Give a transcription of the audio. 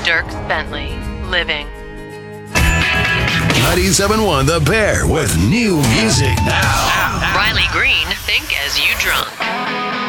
Dierks Bentley, Living. 97.1 The Bear with new music now. Riley Green, Think As You Drunk.